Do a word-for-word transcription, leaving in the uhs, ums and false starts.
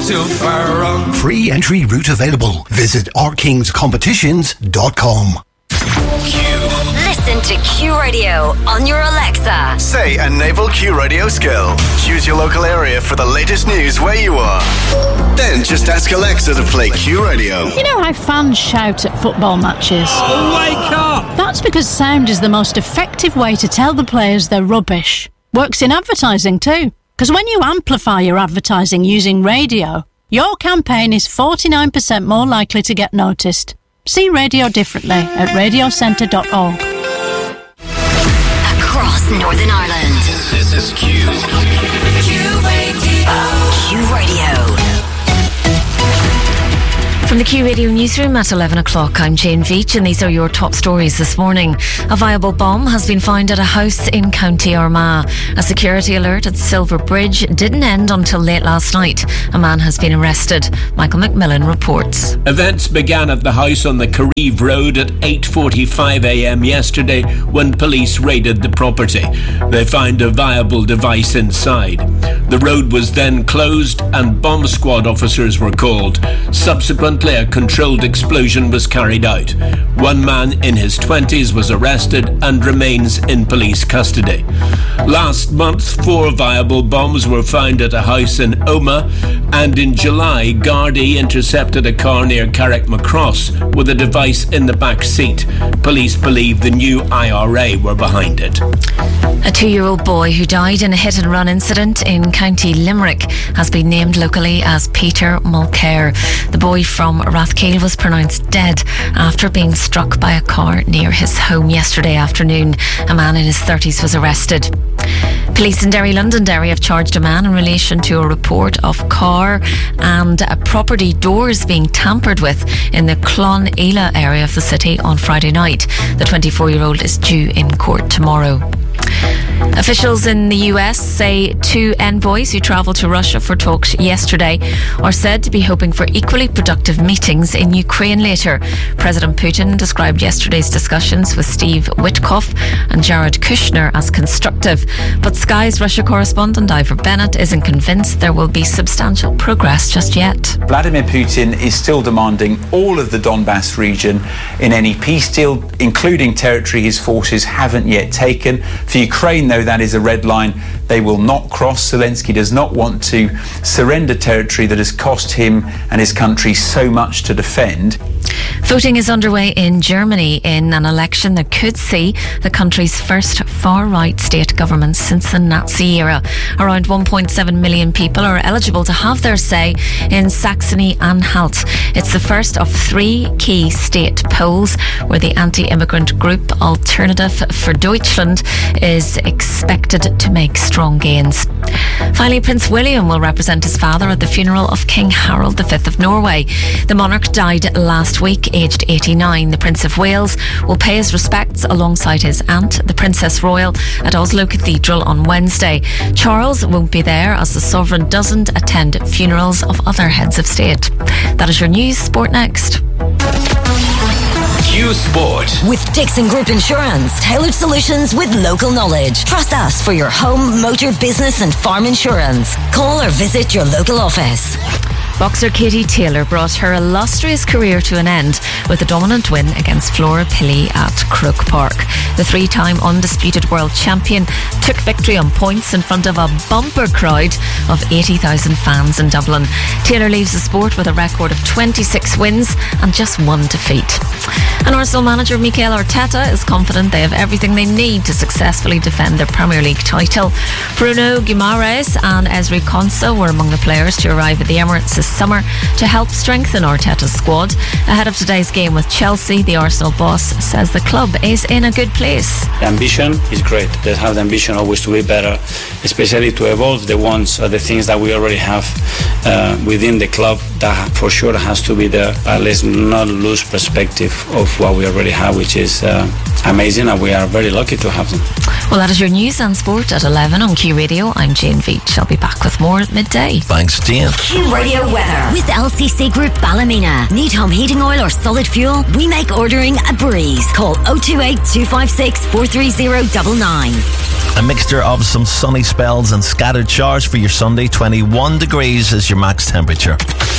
too far wrong. Free entry route available. Visit r kings competitions dot com. Listen to Q Radio on your Alexa. Say a naval Q Radio skill. Choose your local area for the latest news where you are. Then just ask Alexa to play Q Radio. You know how fans shout at football matches? Oh, wake up! That's because sound is the most effective way to tell the players they're rubbish. Works in advertising too. Because when you amplify your advertising using radio, your campaign is forty-nine percent more likely to get noticed. See radio differently at radio centre dot org. Across Northern Ireland. This is Q. Q Radio. Q Radio. From the Q Radio newsroom at eleven o'clock, I'm Jane Veach, and these are your top stories this morning. A viable bomb has been found at a house in County Armagh. A security alert at Silver Bridge didn't end until late last night. A man has been arrested. Michael McMillan reports. Events began at the house on the Careve Road at eight forty-five a m yesterday when police raided the property. They found a viable device inside. The road was then closed and bomb squad officers were called. Subsequently, a controlled explosion was carried out. One man in his twenties was arrested and remains in police custody. Last month, four viable bombs were found at a house in Omagh, and in July, Gardaí intercepted a car near Carrickmacross with a device in the back seat. Police believe the new I R A were behind it. A two-year-old boy who died in a hit-and-run incident in County Limerick has been named locally as Peter Mulcair. The boy from Rathkeale was pronounced dead after being struck by a car near his home yesterday afternoon. A man in his thirties was arrested. Police in Derry Londonderry have charged a man in relation to a report of car and a property doors being tampered with in the Clonela area of the city on Friday night. The twenty-four-year-old is due in court tomorrow. Officials in the U S say two envoys who travelled to Russia for talks yesterday are said to be hoping for equally productive meetings in Ukraine later. President Putin described yesterday's discussions with Steve Witkoff and Jared Kushner as constructive, but Sky's Russia correspondent Ivor Bennett isn't convinced there will be substantial progress just yet. Vladimir Putin is still demanding all of the Donbass region in any peace deal, including territory his forces haven't yet taken. For Ukraine, though, that is a red line they will not cross. Zelensky does not want to surrender territory that has cost him and his country so much to defend. Voting is underway in Germany in an election that could see the country's first far-right state government since the Nazi era. Around one point seven million people are eligible to have their say in Saxony-Anhalt. It's the first of three key state polls where the anti-immigrant group Alternative for Deutschland is expected to make strong gains. Finally, Prince William will represent his father at the funeral of King Harold the Fifth of Norway. The monarch died last week, aged eighty-nine. The Prince of Wales will pay his respects alongside his aunt, the Princess Royal, at Oslo Cathedral on Wednesday. Charles won't be there as the sovereign doesn't attend funerals of other heads of state. That is your news. Sport next. Q Sport. With Dixon Group Insurance, tailored solutions with local knowledge. Trust us for your home, motor, business and farm insurance. Call or visit your local office. Boxer Katie Taylor brought her illustrious career to an end with a dominant win against Flora Pilley at Croke Park. The three-time undisputed world champion took victory on points in front of a bumper crowd of eighty thousand fans in Dublin. Taylor leaves the sport with a record of twenty-six wins and just one defeat. And Arsenal manager Mikel Arteta is confident they have everything they need to successfully defend their Premier League title. Bruno Guimaraes and Ezri Konsa were among the players to arrive at the Emirates this summer to help strengthen Arteta's squad. Ahead of today's game with Chelsea, the Arsenal boss says the club is in a good place. The ambition is great. They have the ambition always to be better, especially to evolve the ones or the things that we already have uh, within the club. That for sure has to be there. But let's not lose perspective of what we already have, which is uh, amazing, and we are very lucky to have them. Well, that is your news and sport at eleven on Q Radio. I'm Jane Veach. I'll be back with more at midday. Thanks, Jane. Q Radio weather with L C C Group Ballymena. Need home heating oil or solid fuel? We make ordering a breeze. Call oh two eight, two five six, four three zero nine nine. A mixture of some sunny spells and scattered showers for your Sunday. twenty-one degrees is your max temperature.